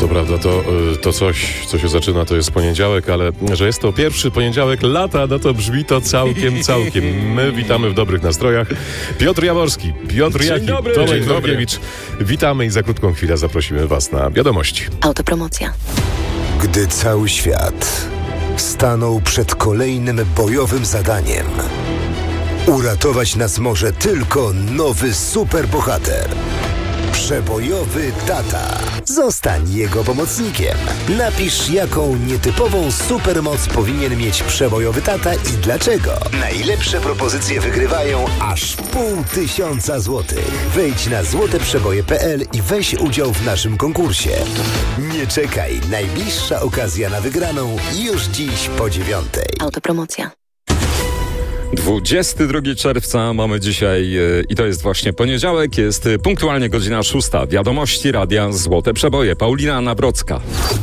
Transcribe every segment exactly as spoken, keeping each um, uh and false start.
Co prawda to, to coś, co się zaczyna, to jest poniedziałek, ale że jest to pierwszy poniedziałek lata, no to brzmi to całkiem, całkiem. My witamy w dobrych nastrojach. Piotr Jaworski, Piotr Dzień Jaki, dobry, Tomek dzień dobry. Norkiewicz. Witamy i za krótką chwilę zaprosimy Was na wiadomości. Autopromocja. Gdy cały świat stanął przed kolejnym bojowym zadaniem, uratować nas może tylko nowy superbohater. Przebojowy tata. Zostań jego pomocnikiem. Napisz, jaką nietypową supermoc powinien mieć przebojowy tata i dlaczego. Najlepsze propozycje wygrywają aż pół tysiąca złotych. Wejdź na złote przeboje kropka p l i weź udział w naszym konkursie. Nie czekaj, najbliższa okazja na wygraną już dziś po dziewiątej. Autopromocja. dwudziestego drugiego czerwca mamy dzisiaj yy, i to jest właśnie poniedziałek, jest yy, punktualnie godzina szósta. Wiadomości Radia Złote Przeboje. Paulina Nawrocka.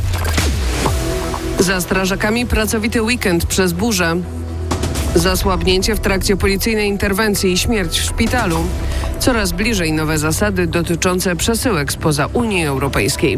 Za strażakami pracowity weekend przez burzę. Zasłabnięcie w trakcie policyjnej interwencji i śmierć w szpitalu. Coraz bliżej nowe zasady dotyczące przesyłek spoza Unii Europejskiej.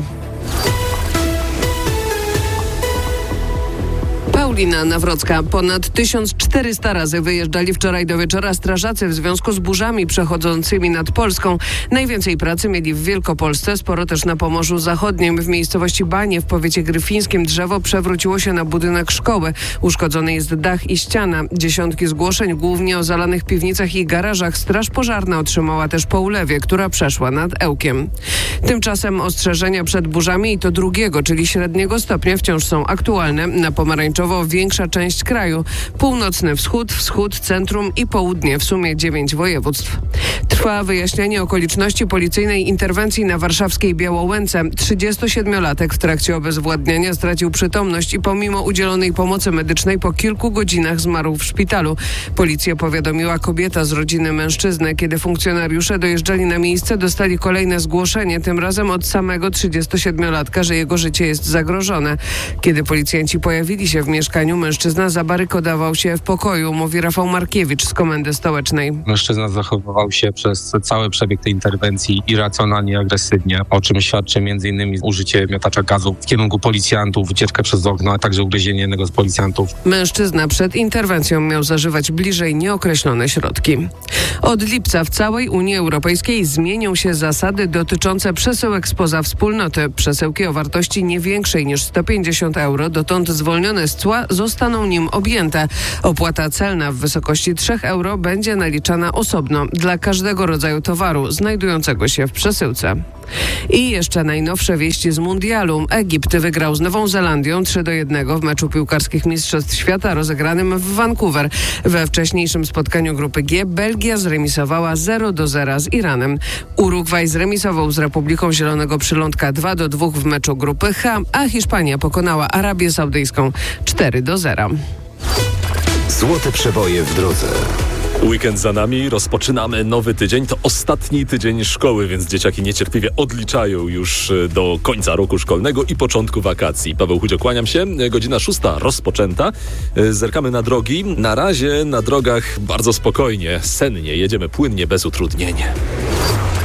Paulina Nawrocka. Ponad tysiąc czterysta razy wyjeżdżali wczoraj do wieczora strażacy w związku z burzami przechodzącymi nad Polską. Najwięcej pracy mieli w Wielkopolsce, sporo też na Pomorzu Zachodnim. W miejscowości Banie w powiecie gryfińskim drzewo przewróciło się na budynek szkoły. Uszkodzony jest dach i ściana. Dziesiątki zgłoszeń, głównie o zalanych piwnicach i garażach. Straż pożarna otrzymała też po ulewie, która przeszła nad Ełkiem. Tymczasem ostrzeżenia przed burzami i to drugiego, czyli średniego stopnia wciąż są aktualne. Na pomarańczowo większa część kraju. Północny wschód, wschód, centrum i południe, w sumie dziewięć województw. Trwa wyjaśnianie okoliczności policyjnej interwencji na warszawskiej Białołęce. trzydziestosiedmiolatek w trakcie obezwładniania stracił przytomność i pomimo udzielonej pomocy medycznej po kilku godzinach zmarł w szpitalu. Policja powiadomiła kobieta z rodziny mężczyzny. Kiedy funkcjonariusze dojeżdżali na miejsce, dostali kolejne zgłoszenie, tym razem od samego trzydziestosiedmiolatka, że jego życie jest zagrożone. Kiedy policjanci pojawili się w mieszkaniu, mężczyzna zabarykodował się w pokoju, mówi Rafał Markiewicz z Komendy Stołecznej. Mężczyzna zachowywał się przez cały przebieg tej interwencji irracjonalnie, agresywnie, o czym świadczy m.in. użycie miotacza gazu w kierunku policjantów, ucieczkę przez okno, a także ugryzienie jednego z policjantów. Mężczyzna przed interwencją miał zażywać bliżej nieokreślone środki. Od lipca w całej Unii Europejskiej zmienią się zasady dotyczące przesyłek spoza wspólnoty. Przesyłki o wartości nie większej niż sto pięćdziesiąt euro, dotąd zwolnione z cła, zostaną nim objęte. Opłata celna w wysokości trzy euro będzie naliczana osobno dla każdego rodzaju towaru znajdującego się w przesyłce. I jeszcze najnowsze wieści z mundialu. Egipt wygrał z Nową Zelandią trzy do jednego w meczu piłkarskich Mistrzostw Świata rozegranym w Vancouver. We wcześniejszym spotkaniu grupy G Belgia zremisowała zero do zera z Iranem. Urugwaj zremisował z Republiką Zielonego Przylądka dwa do dwóch w meczu grupy H, a Hiszpania pokonała Arabię Saudyjską cztery do zera. Złote przeboje w drodze. Weekend za nami, rozpoczynamy nowy tydzień. To ostatni tydzień szkoły, więc dzieciaki niecierpliwie odliczają już do końca roku szkolnego i początku wakacji. Paweł Chudzio, kłaniam się. Godzina szósta rozpoczęta. Zerkamy na drogi. Na razie na drogach bardzo spokojnie, sennie. Jedziemy płynnie, bez utrudnień.